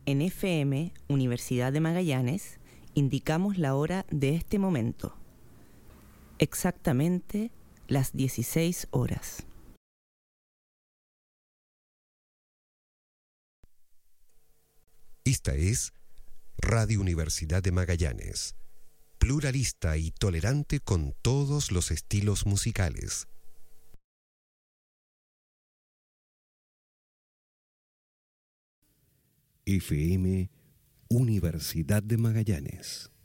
En FM, Universidad de Magallanes, indicamos la hora de este momento. Exactamente las 16 horas. Esta es Radio Universidad de Magallanes, pluralista y tolerante con todos los estilos musicales. FM Universidad de Magallanes.